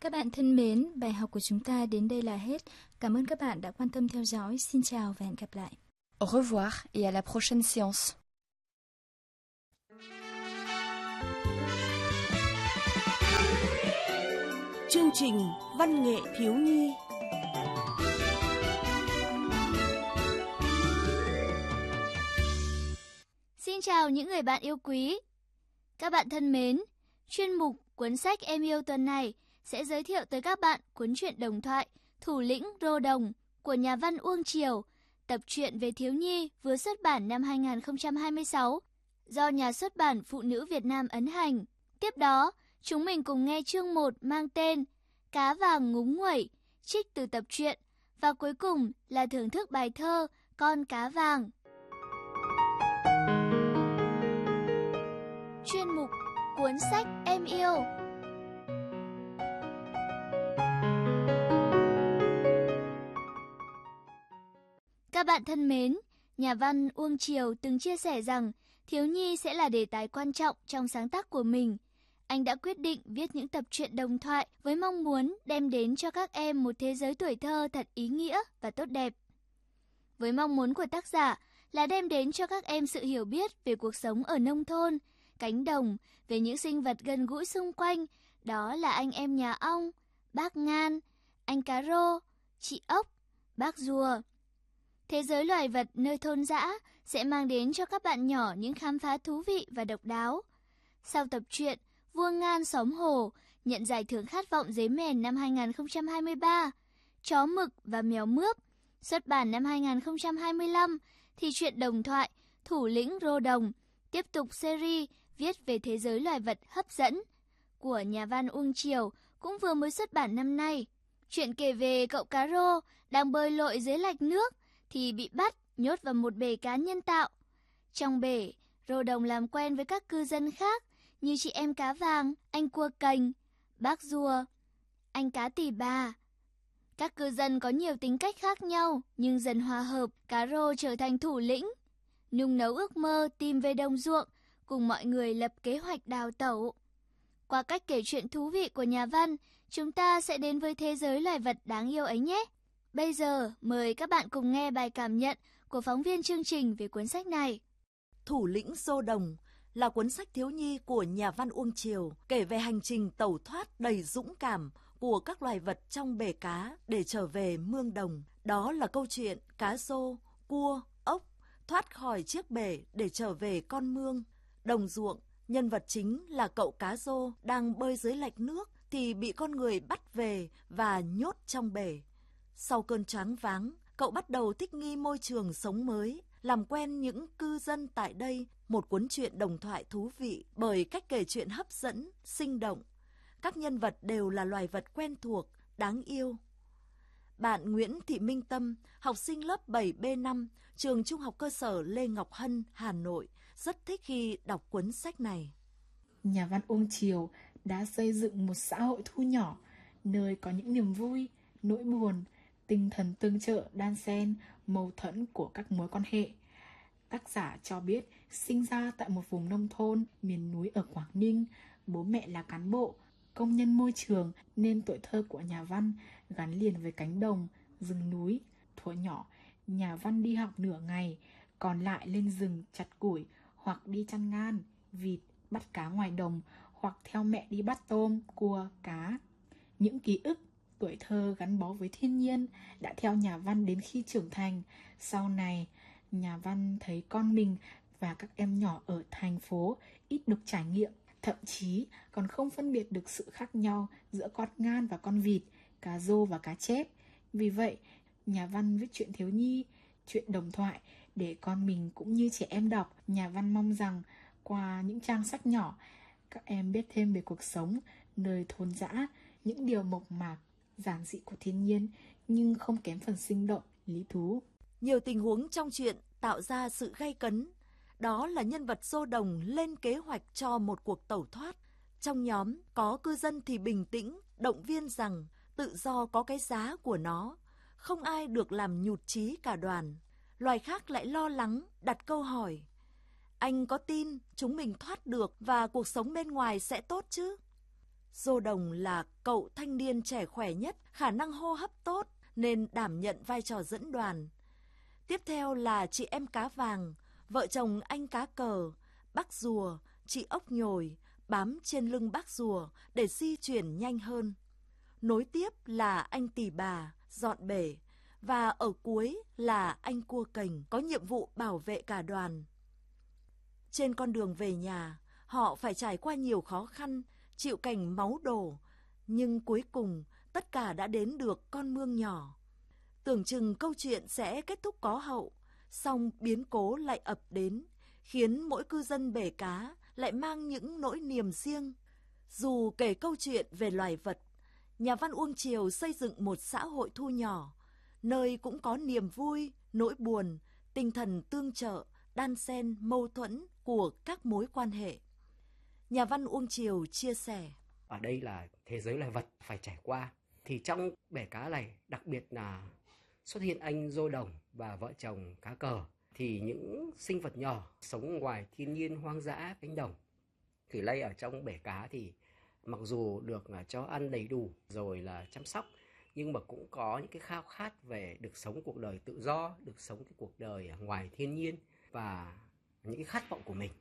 Các bạn thân mến, bài học của chúng ta đến đây là hết. Cảm ơn các bạn đã quan tâm theo dõi. Xin chào và hẹn gặp lại. Au revoir et à la prochaine séance. Chương trình Văn nghệ thiếu nhi. Xin chào những người bạn yêu quý. Các bạn thân mến, chuyên mục Cuốn sách em yêu tuần này sẽ giới thiệu tới các bạn cuốn truyện đồng thoại Thủ lĩnh Rô Đồng của nhà văn Uông Triều, tập truyện về thiếu nhi vừa xuất bản năm 2026 do nhà xuất bản Phụ nữ Việt Nam ấn hành. Tiếp đó, chúng mình cùng nghe chương 1 mang tên Cá vàng ngúng nguẩy, trích từ tập truyện, và cuối cùng là thưởng thức bài thơ Con cá vàng. Chuyên mục Cuốn sách em yêu. Các bạn thân mến, nhà văn Uông Triều từng chia sẻ rằng thiếu nhi sẽ là đề tài quan trọng trong sáng tác của mình. Anh đã quyết định viết những tập truyện đồng thoại với mong muốn đem đến cho các em một thế giới tuổi thơ thật ý nghĩa và tốt đẹp. Với mong muốn của tác giả là đem đến cho các em sự hiểu biết về cuộc sống ở nông thôn, cánh đồng, về những sinh vật gần gũi xung quanh, đó là anh em nhà ong, bác ngan, anh cá rô, chị ốc, bác rùa. Thế giới loài vật nơi thôn dã sẽ mang đến cho các bạn nhỏ những khám phá thú vị và độc đáo. Sau tập truyện Vua Ngan Xóm Hồ nhận giải thưởng Khát vọng Dế Mèn năm 2023, Chó Mực và Mèo Mướp xuất bản năm 2025, thì truyện đồng thoại Thủ lĩnh Rô Đồng tiếp tục series viết về thế giới loài vật hấp dẫn của nhà văn Uông Triều cũng vừa mới xuất bản năm nay. Chuyện kể về cậu cá rô đang bơi lội dưới lạch nước thì bị bắt nhốt vào một bể cá nhân tạo. Trong bể, Rô Đồng làm quen với các cư dân khác như chị em cá vàng, anh cua cành, bác rùa, anh cá tỉ bà. Các cư dân có nhiều tính cách khác nhau nhưng dần hòa hợp, cá rô trở thành thủ lĩnh, nung nấu ước mơ tìm về đồng ruộng, cùng mọi người lập kế hoạch đào tẩu. Qua cách kể chuyện thú vị của nhà văn, chúng ta sẽ đến với thế giới loài vật đáng yêu ấy nhé. Bây giờ, mời các bạn cùng nghe bài cảm nhận của phóng viên chương trình về cuốn sách này. Thủ lĩnh Rô Đồng là cuốn sách thiếu nhi của nhà văn Uông Triều, kể về hành trình tẩu thoát đầy dũng cảm của các loài vật trong bể cá để trở về mương đồng. Đó là câu chuyện cá rô, cua, ốc thoát khỏi chiếc bể để trở về con mương. Đồng ruộng, nhân vật chính là cậu cá rô đang bơi dưới lạch nước thì bị con người bắt về và nhốt trong bể. Sau cơn choáng váng, cậu bắt đầu thích nghi môi trường sống mới, làm quen những cư dân tại đây, một cuốn truyện đồng thoại thú vị bởi cách kể chuyện hấp dẫn, sinh động. Các nhân vật đều là loài vật quen thuộc, đáng yêu. Bạn Nguyễn Thị Minh Tâm, học sinh lớp 7B5, trường Trung học cơ sở Lê Ngọc Hân, Hà Nội, rất thích khi đọc cuốn sách này. Nhà văn Uông Triều đã xây dựng một xã hội thu nhỏ, nơi có những niềm vui, nỗi buồn, tinh thần tương trợ đan xen, mâu thuẫn của các mối quan hệ. Tác giả cho biết sinh ra tại một vùng nông thôn, miền núi ở Quảng Ninh, bố mẹ là cán bộ, công nhân môi trường nên tuổi thơ của nhà văn gắn liền với cánh đồng, rừng núi. Thuở nhỏ, nhà văn đi học nửa ngày, còn lại lên rừng chặt củi hoặc đi chăn ngan, vịt, bắt cá ngoài đồng hoặc theo mẹ đi bắt tôm, cua, cá. Những ký ức tuổi thơ gắn bó với thiên nhiên đã theo nhà văn đến khi trưởng thành. Sau này, nhà văn thấy con mình và các em nhỏ ở thành phố ít được trải nghiệm, thậm chí còn không phân biệt được sự khác nhau giữa con ngan và con vịt, cá rô và cá chép. Vì vậy, nhà văn viết truyện thiếu nhi, truyện đồng thoại để con mình cũng như trẻ em đọc. Nhà văn mong rằng qua những trang sách nhỏ, các em biết thêm về cuộc sống nơi thôn dã, những điều mộc mạc, giản dị của thiên nhiên nhưng không kém phần sinh động, lý thú. Nhiều tình huống trong truyện tạo ra sự gay cấn. Đó là nhân vật Rô Đồng lên kế hoạch cho một cuộc tẩu thoát. Trong nhóm có cư dân thì bình tĩnh, động viên rằng tự do có cái giá của nó, không ai được làm nhụt chí cả đoàn. Loài khác lại lo lắng, đặt câu hỏi: anh có tin chúng mình thoát được và cuộc sống bên ngoài sẽ tốt chứ? Dô Đồng là cậu thanh niên trẻ khỏe nhất, khả năng hô hấp tốt nên đảm nhận vai trò dẫn đoàn. Tiếp theo là chị em cá vàng, vợ chồng anh cá cờ, bác rùa, chị ốc nhồi, bám trên lưng bác rùa để di chuyển nhanh hơn. Nối tiếp là anh tỳ bà, dọn bể, và ở cuối là anh cua cành có nhiệm vụ bảo vệ cả đoàn. Trên con đường về nhà, họ phải trải qua nhiều khó khăn, chịu cảnh máu đổ, nhưng cuối cùng tất cả đã đến được con mương nhỏ. Tưởng chừng câu chuyện sẽ kết thúc có hậu, song biến cố lại ập đến, khiến mỗi cư dân bể cá lại mang những nỗi niềm riêng. Dù kể câu chuyện về loài vật, nhà văn Uông Triều xây dựng một xã hội thu nhỏ, nơi cũng có niềm vui, nỗi buồn, tinh thần tương trợ, đan xen, mâu thuẫn của các mối quan hệ. Nhà văn Uông Triều chia sẻ: ở đây là thế giới loài vật phải trải qua. Thì trong bể cá này, đặc biệt là xuất hiện anh Dô Đồng và vợ chồng cá cờ, thì những sinh vật nhỏ sống ngoài thiên nhiên hoang dã cánh đồng. Thủy lây ở trong bể cá thì mặc dù được cho ăn đầy đủ rồi là chăm sóc, nhưng mà cũng có những cái khao khát về được sống cuộc đời tự do, được sống cái cuộc đời ngoài thiên nhiên và những cái khát vọng của mình.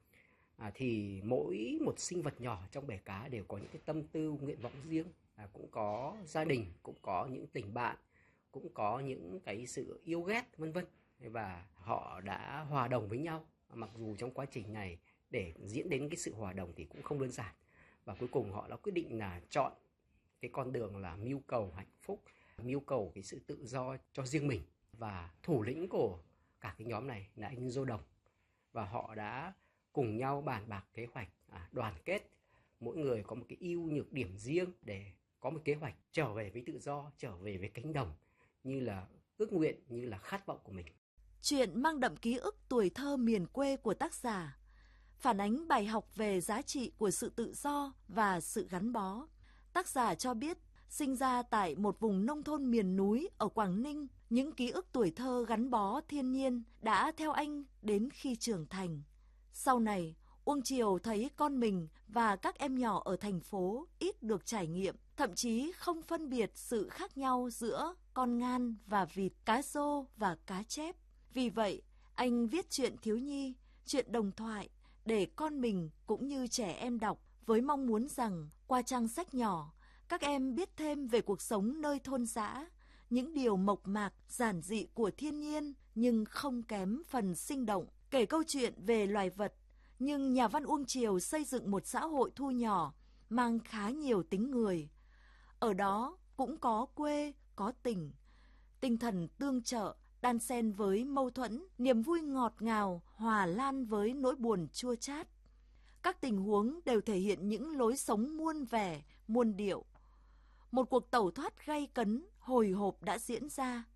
Thì mỗi một sinh vật nhỏ trong bể cá đều có những cái tâm tư, nguyện vọng riêng, cũng có gia đình, cũng có những tình bạn, cũng có những cái sự yêu ghét vân vân, và họ đã hòa đồng với nhau. Mặc dù trong quá trình này để diễn đến cái sự hòa đồng thì cũng không đơn giản, và cuối cùng họ đã quyết định là chọn cái con đường là mưu cầu hạnh phúc, mưu cầu cái sự tự do cho riêng mình. Và thủ lĩnh của cả cái nhóm này là anh Dô Đồng, và họ đã cùng nhau bàn bạc kế hoạch đoàn kết, mỗi người có một cái ưu nhược điểm riêng để có một kế hoạch trở về với tự do, trở về với cánh đồng, như là ước nguyện, như là khát vọng của mình. Chuyện mang đậm ký ức tuổi thơ miền quê của tác giả, phản ánh bài học về giá trị của sự tự do và sự gắn bó. Tác giả cho biết, sinh ra tại một vùng nông thôn miền núi ở Quảng Ninh, những ký ức tuổi thơ gắn bó thiên nhiên đã theo anh đến khi trưởng thành. Sau này, Uông Triều thấy con mình và các em nhỏ ở thành phố ít được trải nghiệm, thậm chí không phân biệt sự khác nhau giữa con ngan và vịt, cá rô và cá chép. Vì vậy, anh viết truyện thiếu nhi, truyện đồng thoại để con mình cũng như trẻ em đọc, với mong muốn rằng qua trang sách nhỏ, các em biết thêm về cuộc sống nơi thôn dã, những điều mộc mạc, giản dị của thiên nhiên nhưng không kém phần sinh động. Kể câu chuyện về loài vật, nhưng nhà văn Uông Triều xây dựng một xã hội thu nhỏ, mang khá nhiều tính người. Ở đó cũng có quê, có tỉnh, tinh thần tương trợ, đan xen với mâu thuẫn, niềm vui ngọt ngào, hòa lan với nỗi buồn chua chát. Các tình huống đều thể hiện những lối sống muôn vẻ, muôn điệu. Một cuộc tẩu thoát gay cấn, hồi hộp đã diễn ra.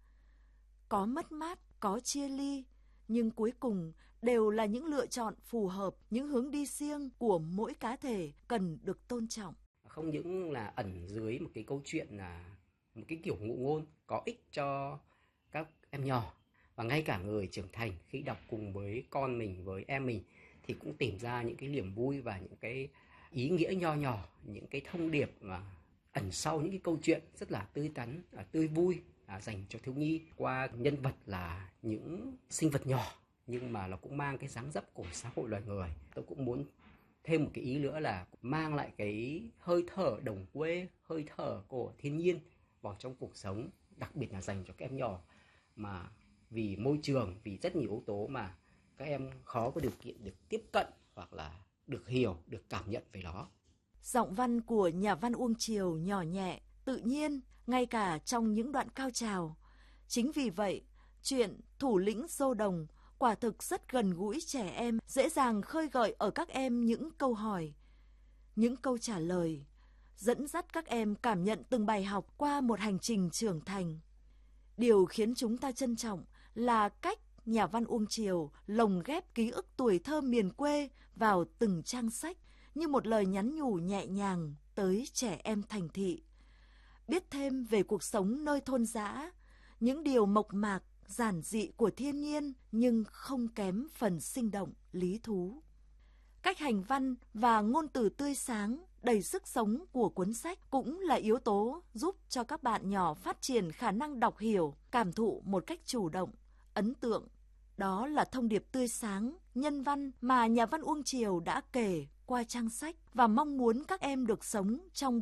Có mất mát, có chia ly, nhưng cuối cùng đều là những lựa chọn phù hợp, những hướng đi riêng của mỗi cá thể cần được tôn trọng. Không những là ẩn dưới một cái câu chuyện là một cái kiểu ngụ ngôn có ích cho các em nhỏ, và ngay cả người trưởng thành khi đọc cùng với con mình, với em mình thì cũng tìm ra những cái niềm vui và những cái ý nghĩa nho nhỏ, những cái thông điệp mà ẩn sau những cái câu chuyện rất là tươi tắn, tươi vui dành cho thiếu nhi qua nhân vật là những sinh vật nhỏ nhưng mà nó cũng mang cái dáng dấp của xã hội loài người. Tôi cũng muốn thêm một cái ý nữa là mang lại cái hơi thở đồng quê, hơi thở của thiên nhiên vào trong cuộc sống, đặc biệt là dành cho các em nhỏ mà vì môi trường, vì rất nhiều yếu tố mà các em khó có điều kiện được tiếp cận hoặc là được hiểu, được cảm nhận về nó. Giọng văn của nhà văn Uông Triều nhỏ nhẹ, tự nhiên, ngay cả trong những đoạn cao trào. Chính vì vậy, chuyện Thủ lĩnh Dô Đồng quả thực rất gần gũi trẻ em, dễ dàng khơi gợi ở các em những câu hỏi, những câu trả lời, dẫn dắt các em cảm nhận từng bài học qua một hành trình trưởng thành. Điều khiến chúng ta trân trọng là cách nhà văn Uông Triều lồng ghép ký ức tuổi thơ miền quê vào từng trang sách như một lời nhắn nhủ nhẹ nhàng tới trẻ em thành thị. Biết thêm về cuộc sống nơi thôn dã, những điều mộc mạc, giản dị của thiên nhiên nhưng không kém phần sinh động, lý thú. Cách hành văn và ngôn từ tươi sáng, đầy sức sống của cuốn sách cũng là yếu tố giúp cho các bạn nhỏ phát triển khả năng đọc hiểu, cảm thụ một cách chủ động, ấn tượng. Đó là thông điệp tươi sáng, nhân văn mà nhà văn Uông Triều đã kể qua trang sách và mong muốn các em được sống trong